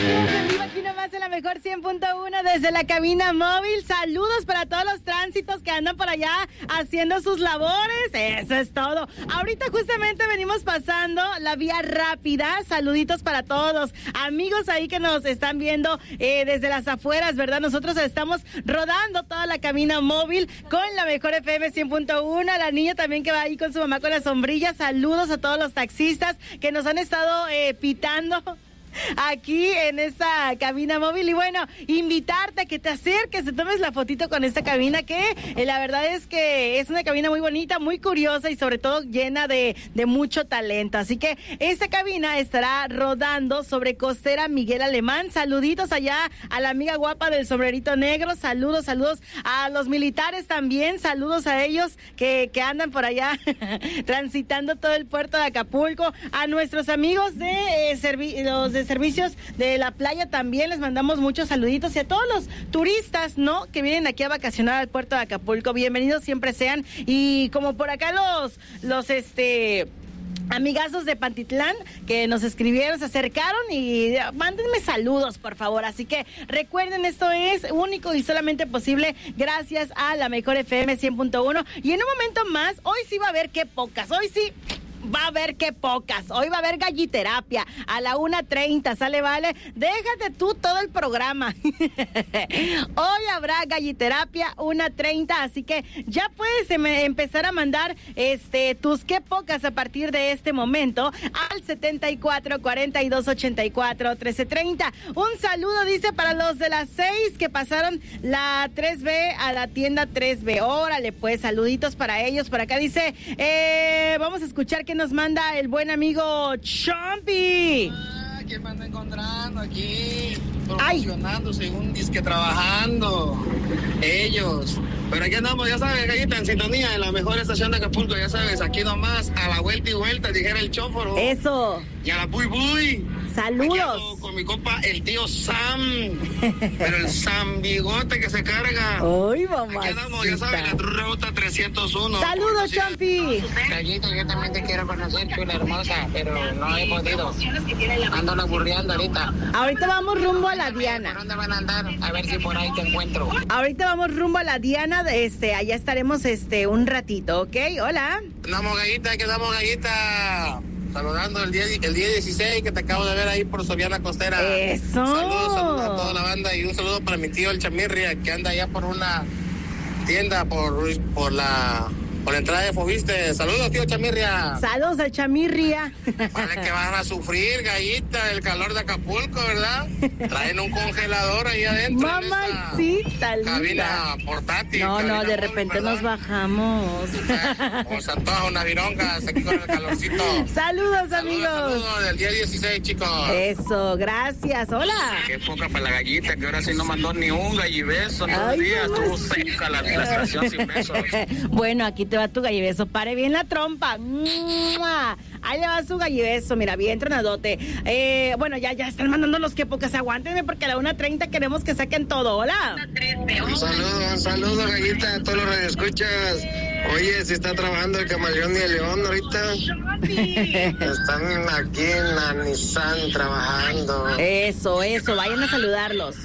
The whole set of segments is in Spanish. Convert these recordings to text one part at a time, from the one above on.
En vivo aquí nomás en la mejor 100.1 desde la cabina móvil. Saludos para todos los tránsitos que andan por allá haciendo sus labores. Eso es todo. Ahorita justamente venimos pasando la vía rápida. Saluditos para todos. Amigos ahí que nos están viendo desde las afueras, ¿verdad? Nosotros estamos rodando toda la cabina móvil con la mejor FM 100.1. La niña también que va ahí con su mamá con la sombrilla. Saludos a todos los taxistas que nos han estado pitando aquí en esta cabina móvil. Y bueno, invitarte a que te acerques, te tomes la fotito con esta cabina que la verdad es que es una cabina muy bonita, muy curiosa y sobre todo llena de mucho talento. Así que esta cabina estará rodando sobre Costera Miguel Alemán. Saluditos allá a la amiga guapa del sombrerito negro. Saludos a los militares también. Saludos a ellos que andan por allá transitando todo el puerto de Acapulco. A nuestros amigos de los de servicios de la playa también les mandamos muchos saluditos, y a todos los turistas, ¿no?, que vienen aquí a vacacionar al puerto de Acapulco. Bienvenidos siempre sean. Y como por acá los amigazos de Pantitlán que nos escribieron, se acercaron y mándenme saludos, por favor. Así que recuerden, esto es único y solamente posible gracias a la mejor FM 100.1. Y en un momento más, hoy sí va a haber qué pocas, hoy sí va a haber qué pocas. Hoy va a haber galliterapia a la 1:30, ¿sale? Vale, déjate tú todo el programa. Hoy habrá galliterapia 1:30, así que ya puedes empezar a mandar tus qué pocas a partir de este momento al 74 42 84 1330. Un saludo, dice, para los de las 6 que pasaron la 3B a la tienda 3B. Órale, pues, saluditos para ellos. Por acá dice, vamos a escuchar que nos manda el buen amigo Chompy. ¿Quién me anda encontrando aquí? Promocionando, según disque trabajando. Ellos. Pero aquí andamos, ya sabes, Gallita, en sintonía, en la mejor estación de Acapulco, ya sabes, aquí nomás, a la vuelta y vuelta, dijera el chóforo. Eso. Y a la buy buy. Saludos. Con mi compa, el tío Sam. Pero el Sam bigote que se carga. Ay, mamá. Aquí andamos, ya sabes, la ruta 301. Saludos, Champi. Gallito, yo también te quiero conocer, chula hermosa, pero no he podido. Ando laburreando ahorita. Ahorita vamos rumbo a la Diana. ¿Por dónde van a andar? A ver si por ahí te encuentro. Ahorita vamos rumbo a la Diana, allá estaremos un ratito, ¿ok? Hola. Andamos, Gallita. Saludando el día 16 que te acabo de ver ahí por Soriana Costera. Eso. Saludos a toda la banda y un saludo para mi tío el Chamirria, que anda allá por una tienda por la entrada de Fobiste. Saludos, tío Chamirria. Saludos al Chamirria. Vale que van a sufrir, Gallita, el calor de Acapulco, ¿verdad? Traen un congelador ahí adentro. Mamacita linda. Cabina portátil. No, de repente nos bajamos. Como se antoja unas virongas aquí con el calorcito. Saludos, amigos. Saludos del día 16, chicos. Eso, gracias. Hola. Qué poca para la Gallita, que ahora sí no mandó ni un gallibeso. Todos los días estuvo seca la estación sin besos. Bueno, aquí te va tu gallibeso. Pare bien la trompa. ¡Mua! Ahí le va su gallibeso, mira, bien tronadote. Bueno, ya están mandando los que pocas. Aguántenme porque a la 1:30 queremos que saquen todo. Hola. Un saludo, Gallita, a todos los radioescuchas. Oye, si está trabajando el Camaleón y el León ahorita. Están aquí en la Nissan trabajando. Eso, vayan a saludarlos.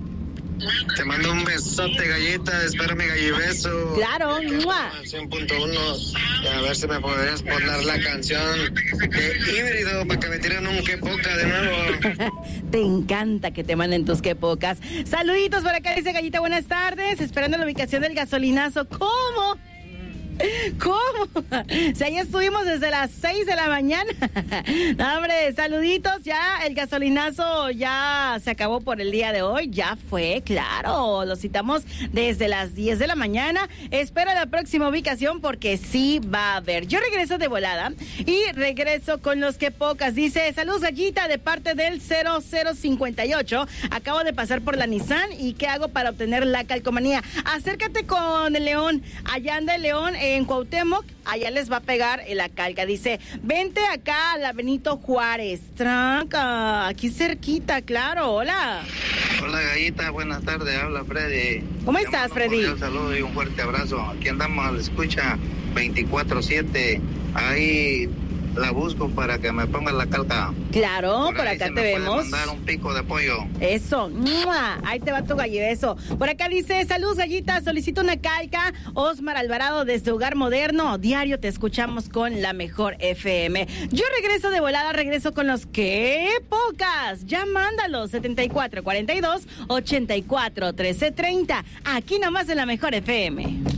Te mando un besote, Gallita, espero mi gallibeso. Claro, ¡mua! 100.1, a ver si me podrías poner la canción de Híbrido para que me tiren un que poca de nuevo. Te encanta que te manden tus que pocas. Saluditos por acá, dice Gallita, buenas tardes, esperando la ubicación del gasolinazo. ¿Cómo? O sea, ya estuvimos desde las 6 de la mañana. No, hombre, saluditos, ya el gasolinazo ya se acabó por el día de hoy, ya fue, claro, lo citamos desde las 10 de la mañana. Espera la próxima ubicación porque sí va a haber. Yo regreso de volada y regreso con los que pocas. Dice, saludos, Gallita, de parte del 0058. Acabo de pasar por la Nissan y ¿qué hago para obtener la calcomanía? Acércate con el León, allá anda el León, en Cuauhtémoc, allá les va a pegar la calca. Dice, vente acá a la Benito Juárez, tranca, aquí cerquita, claro. Hola. Hola, Gallita, buenas tardes, habla Freddy. ¿Cómo estás, Freddy? Un saludo y un fuerte abrazo. Aquí andamos a la escucha 24/7. Ahí la busco para que me ponga la calca. Claro, por acá te vemos. Mandar un pico de pollo. Eso, ¡mua! Ahí te va tu gallebeso. Por acá dice, saludos gallitas, solicito una calca. Osmar Alvarado desde Hogar Moderno. Diario te escuchamos con la mejor FM. Yo regreso de volada, regreso con los que pocas. Ya mándalos, 7442-841330. Aquí nomás en la mejor FM.